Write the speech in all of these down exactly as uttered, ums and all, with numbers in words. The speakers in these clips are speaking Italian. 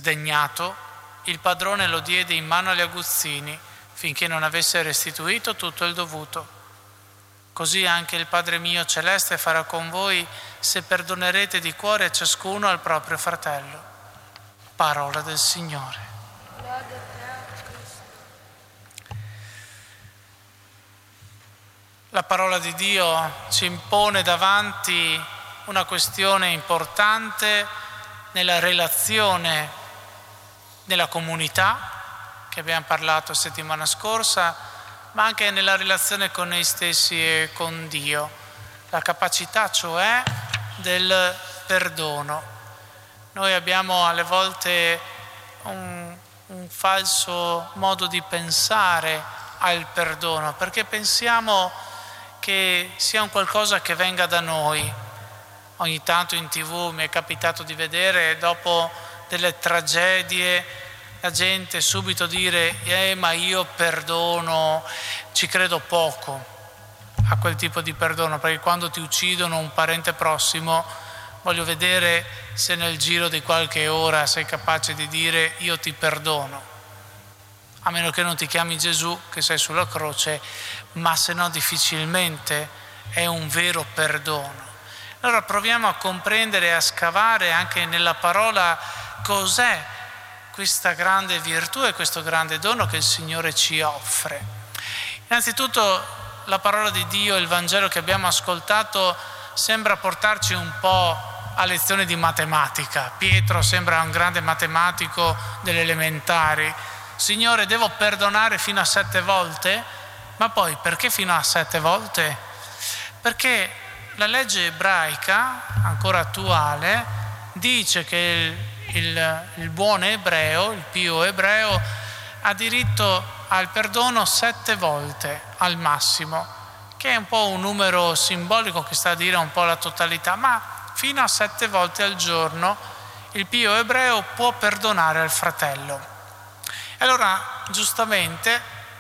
Sdegnato, il padrone lo diede in mano agli aguzzini finché non avesse restituito tutto il dovuto. Così anche il Padre mio celeste farà con voi se perdonerete di cuore a ciascuno al proprio fratello. Parola del Signore. La parola di Dio ci impone davanti una questione importante nella relazione, nella comunità, che abbiamo parlato settimana scorsa, ma anche nella relazione con noi stessi e con Dio. La capacità, cioè, del perdono. Noi abbiamo alle volte un, un falso modo di pensare al perdono, perché pensiamo che sia un qualcosa che venga da noi. Ogni tanto in tivù mi è capitato di vedere, dopo delle tragedie, la gente subito dire eh, ma io perdono, ci credo poco a quel tipo di perdono, perché quando ti uccidono un parente prossimo voglio vedere se nel giro di qualche ora sei capace di dire io ti perdono, a meno che non ti chiami Gesù che sei sulla croce, ma se no difficilmente è un vero perdono. Allora proviamo a comprendere e a scavare anche nella parola cos'è questa grande virtù e questo grande dono che il Signore ci offre. Innanzitutto la parola di Dio, il Vangelo che abbiamo ascoltato, sembra portarci un po' a lezione di matematica. Pietro sembra un grande matematico delle elementari. Signore, devo perdonare fino a sette volte? Ma poi perché fino a sette volte? Perché la legge ebraica, ancora attuale, dice che il Il, il buon ebreo, il pio ebreo, ha diritto al perdono sette volte al massimo, che è un po' un numero simbolico che sta a dire un po' la totalità, ma fino a sette volte al giorno il pio ebreo può perdonare al fratello. E allora, giustamente,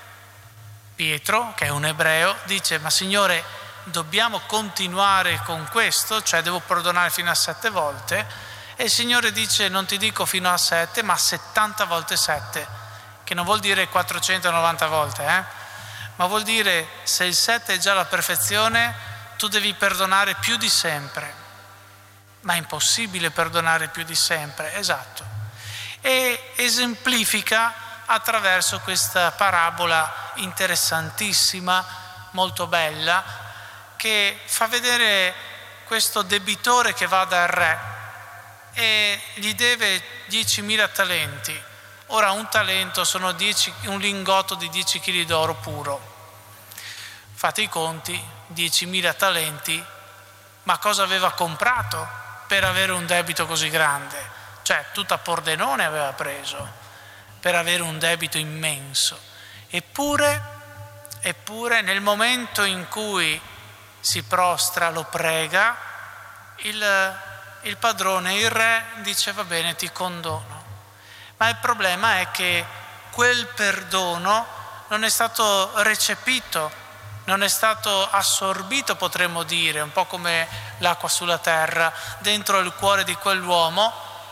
Pietro, che è un ebreo, dice: ma Signore, dobbiamo continuare con questo? Cioè devo perdonare fino a sette volte? E il Signore dice: non ti dico fino a sette, ma settanta volte sette, che non vuol dire quattrocentonovanta volte, eh? ma vuol dire se il sette è già la perfezione, tu devi perdonare più di sempre. Ma è impossibile perdonare più di sempre, esatto. E esemplifica attraverso questa parabola interessantissima, molto bella, che fa vedere questo debitore che va dal re e gli deve diecimila talenti. Ora un talento sono dieci, un lingotto di dieci chili d'oro puro. Fate i conti, diecimila talenti, ma cosa aveva comprato per avere un debito così grande? Cioè tutta Pordenone aveva preso per avere un debito immenso. Eppure, eppure nel momento in cui si prostra, lo prega, il Il padrone, il re, dice: va bene, ti condono. Ma il problema è che quel perdono non è stato recepito, non è stato assorbito, potremmo dire, un po' come l'acqua sulla terra, dentro il cuore di quell'uomo.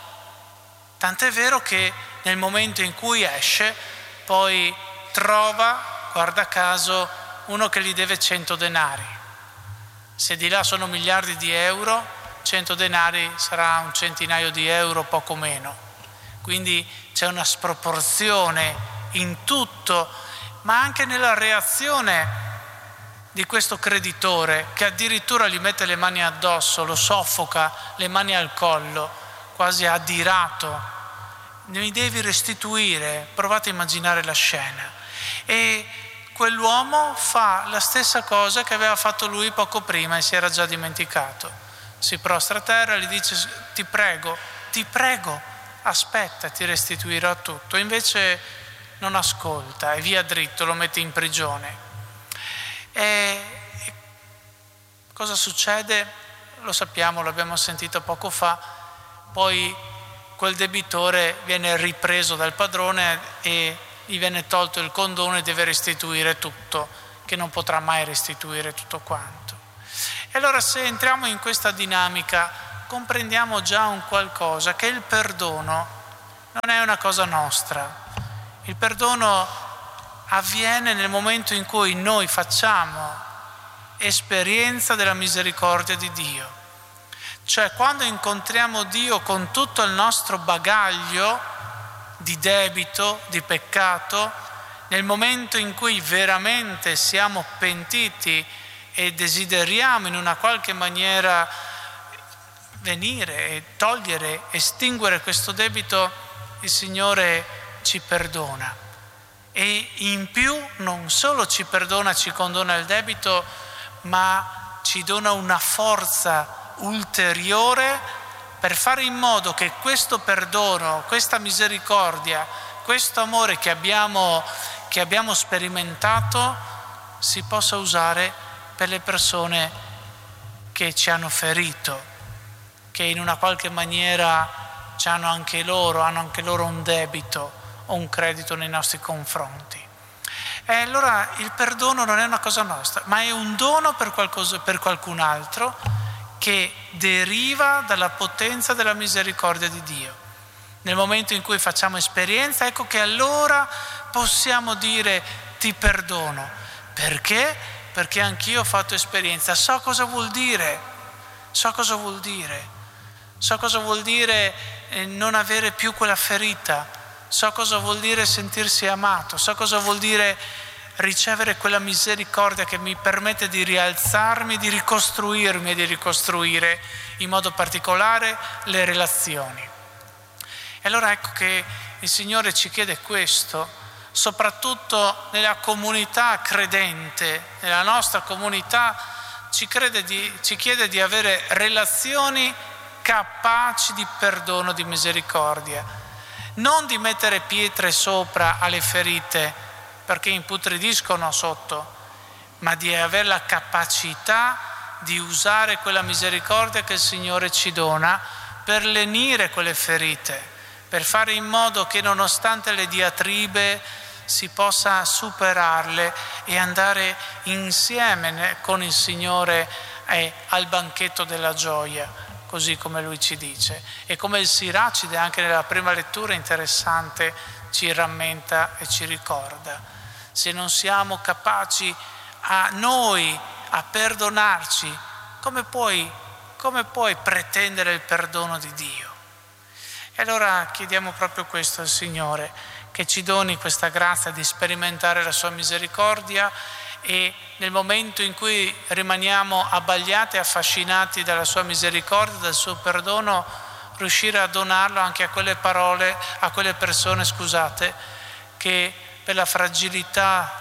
Tant'è vero che nel momento in cui esce, poi trova, guarda caso, uno che gli deve cento denari. Se di là sono miliardi di euro, cento denari sarà un centinaio di euro, poco meno. Quindi c'è una sproporzione in tutto, ma anche nella reazione di questo creditore, che addirittura gli mette le mani addosso, lo soffoca, le mani al collo, quasi adirato. Mi devi restituire. Provate a immaginare la scena. E quell'uomo fa la stessa cosa che aveva fatto lui poco prima e si era già dimenticato. Si prostra a terra e gli dice: ti prego, ti prego, aspetta, ti restituirò tutto. Invece non ascolta e via dritto, lo mette in prigione. E cosa succede? Lo sappiamo, l'abbiamo sentito poco fa. Poi quel debitore viene ripreso dal padrone e gli viene tolto il condono e deve restituire tutto, che non potrà mai restituire tutto quanto. E allora, se entriamo in questa dinamica, comprendiamo già un qualcosa, che il perdono non è una cosa nostra. Il perdono avviene nel momento in cui noi facciamo esperienza della misericordia di Dio. Cioè quando incontriamo Dio con tutto il nostro bagaglio di debito, di peccato, nel momento in cui veramente siamo pentiti e desideriamo in una qualche maniera venire e togliere, estinguere questo debito, il Signore ci perdona. E in più non solo ci perdona, ci condona il debito, ma ci dona una forza ulteriore per fare in modo che questo perdono, questa misericordia, questo amore che abbiamo, che abbiamo sperimentato si possa usare per le persone che ci hanno ferito, che in una qualche maniera ci hanno anche loro, hanno anche loro un debito o un credito nei nostri confronti. E allora il perdono non è una cosa nostra, ma è un dono per, qualcosa, per qualcun altro che deriva dalla potenza della misericordia di Dio. Nel momento in cui facciamo esperienza, ecco che allora possiamo dire ti perdono. Perché? Perché anch'io ho fatto esperienza, so cosa vuol dire, so cosa vuol dire, so cosa vuol dire non avere più quella ferita, so cosa vuol dire sentirsi amato, so cosa vuol dire ricevere quella misericordia che mi permette di rialzarmi, di ricostruirmi e di ricostruire in modo particolare le relazioni. E allora ecco che il Signore ci chiede questo, soprattutto nella comunità credente, nella nostra comunità, ci, crede di, ci chiede di avere relazioni capaci di perdono, di misericordia, non di mettere pietre sopra alle ferite perché imputridiscono sotto, ma di avere la capacità di usare quella misericordia che il Signore ci dona per lenire quelle ferite, per fare in modo che nonostante le diatribe si possa superarle e andare insieme con il Signore al banchetto della gioia, così come Lui ci dice. E come il Siracide anche nella prima lettura interessante ci rammenta e ci ricorda. Se non siamo capaci a noi a perdonarci, come puoi, come puoi pretendere il perdono di Dio? E allora chiediamo proprio questo al Signore, che ci doni questa grazia di sperimentare la sua misericordia e nel momento in cui rimaniamo abbagliati e affascinati dalla sua misericordia, dal suo perdono, riuscire a donarlo anche a quelle parole, a quelle persone, scusate, che per la fragilità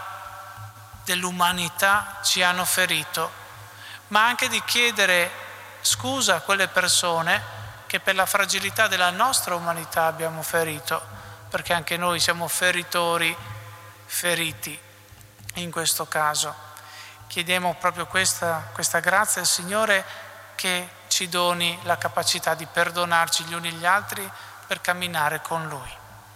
dell'umanità ci hanno ferito, ma anche di chiedere scusa a quelle persone che per la fragilità della nostra umanità abbiamo ferito, perché anche noi siamo feritori, feriti in questo caso. Chiediamo proprio questa, questa grazia al Signore, che ci doni la capacità di perdonarci gli uni gli altri per camminare con Lui.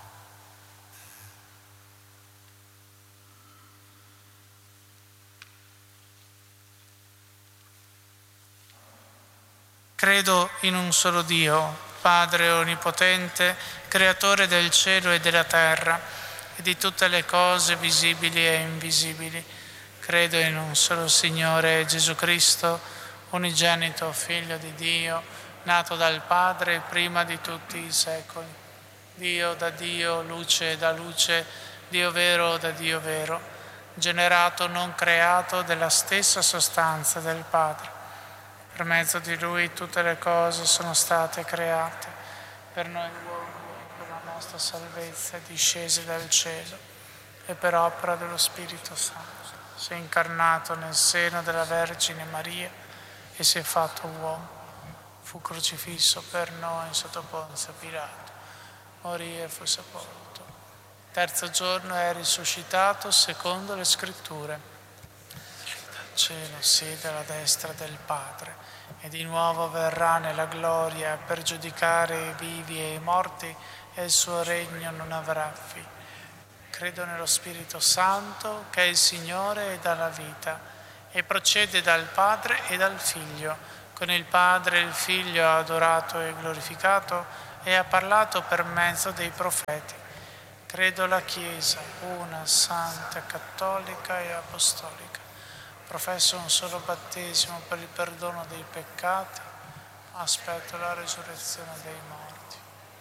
Credo in un solo Dio, Padre onnipotente, creatore del cielo e della terra e di tutte le cose visibili e invisibili. Credo in un solo Signore Gesù Cristo, unigenito Figlio di Dio, nato dal Padre prima di tutti i secoli. Dio da Dio, luce da luce, Dio vero da Dio vero, generato non creato della stessa sostanza del Padre. Per mezzo di Lui tutte le cose sono state create, per noi uomini, per la nostra salvezza, discese dal cielo e per opera dello Spirito Santo. Si è incarnato nel seno della Vergine Maria e si è fatto uomo. Fu crocifisso per noi sotto Ponzio Pilato, morì e fu sepolto. Terzo giorno è risuscitato secondo le Scritture. Cielo, siede alla destra del Padre e di nuovo verrà nella gloria per giudicare i vivi e i morti, e il suo regno non avrà fine. Credo nello Spirito Santo, che è il Signore e dà la vita, e procede dal Padre e dal Figlio. Con il Padre e il Figlio ha adorato e glorificato, e ha parlato per mezzo dei profeti. Credo alla Chiesa, una, santa, cattolica e apostolica. Professo un solo battesimo per il perdono dei peccati. Aspetto la risurrezione dei morti.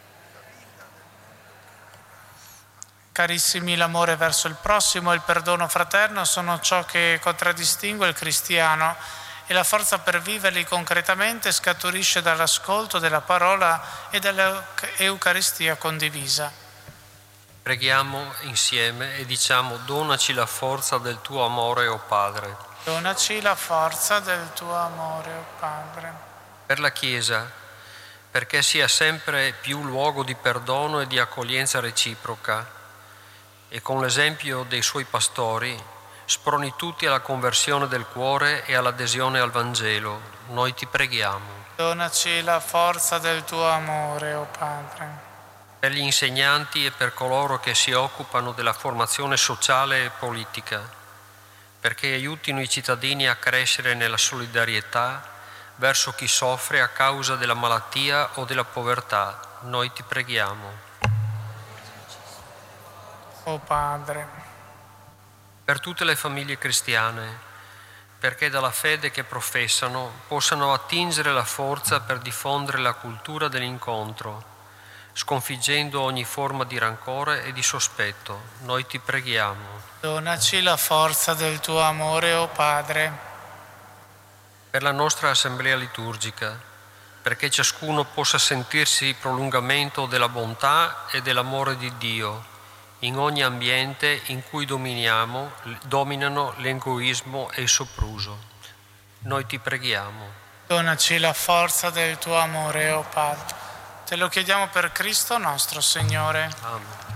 Carissimi, l'amore verso il prossimo e il perdono fraterno sono ciò che contraddistingue il cristiano e la forza per viverli concretamente scaturisce dall'ascolto della parola e dall'Eucaristia condivisa. Preghiamo insieme e diciamo: donaci la forza del tuo amore, o Padre. Donaci la forza del tuo amore, o Padre. Per la Chiesa, perché sia sempre più luogo di perdono e di accoglienza reciproca, e con l'esempio dei suoi pastori sproni tutti alla conversione del cuore e all'adesione al Vangelo. Noi ti preghiamo. Donaci la forza del tuo amore, o Padre. Per gli insegnanti e per coloro che si occupano della formazione sociale e politica, perché aiutino i cittadini a crescere nella solidarietà verso chi soffre a causa della malattia o della povertà. Noi ti preghiamo. O Padre. Per tutte le famiglie cristiane, perché dalla fede che professano possano attingere la forza per diffondere la cultura dell'incontro, sconfiggendo ogni forma di rancore e di sospetto. Noi ti preghiamo. Donaci la forza del tuo amore, o Padre. Per la nostra assemblea liturgica, perché ciascuno possa sentirsi prolungamento della bontà e dell'amore di Dio in ogni ambiente in cui dominiamo, dominano l'egoismo e il sopruso. Noi ti preghiamo. Donaci la forza del tuo amore, o Padre. Te lo chiediamo per Cristo nostro Signore. Amen.